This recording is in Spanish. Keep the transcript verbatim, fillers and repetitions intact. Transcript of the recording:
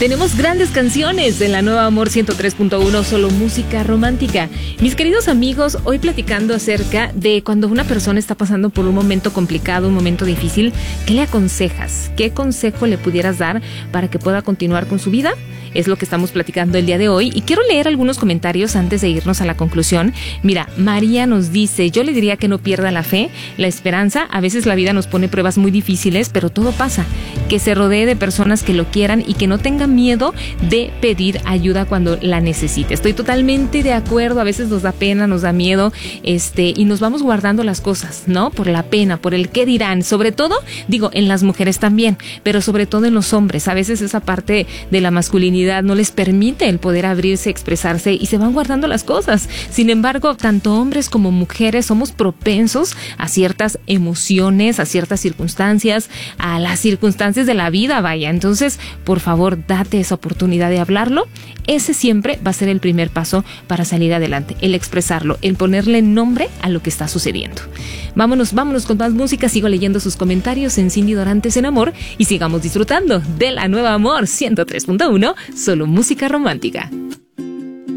Tenemos grandes canciones en la nueva Amor ciento tres punto uno, solo música romántica. Mis queridos amigos, hoy platicando acerca de cuando una persona está pasando por un momento complicado, un momento difícil, ¿qué le aconsejas? ¿Qué consejo le pudieras dar para que pueda continuar con su vida? Es lo que estamos platicando el día de hoy y quiero leer algunos comentarios antes de irnos a la conclusión. Mira, María nos dice, yo le diría que no pierda la fe, la esperanza. A veces la vida nos pone pruebas muy difíciles, pero todo pasa. Que se rodee de personas que lo quieran y que no tenga miedo de pedir ayuda cuando la necesite. Estoy totalmente de acuerdo. A veces nos da pena, nos da miedo, este, y nos vamos guardando las cosas, ¿no? Por la pena, por el qué dirán. Sobre todo, digo, en las mujeres también, pero sobre todo en los hombres. A veces esa parte de la masculinidad no les permite el poder abrirse, expresarse y se van guardando las cosas. Sin embargo, tanto hombres como mujeres somos propensos a ciertas emociones, a ciertas circunstancias, a las circunstancias de la vida, vaya. Entonces, por favor, date esa oportunidad de hablarlo. Ese siempre va a ser el primer paso para salir adelante, el expresarlo, el ponerle nombre a lo que está sucediendo. Vámonos, vámonos con más música. Sigo leyendo sus comentarios en Cindy Dorantes en Amor y sigamos disfrutando de la nueva Amor ciento tres punto uno, solo música romántica.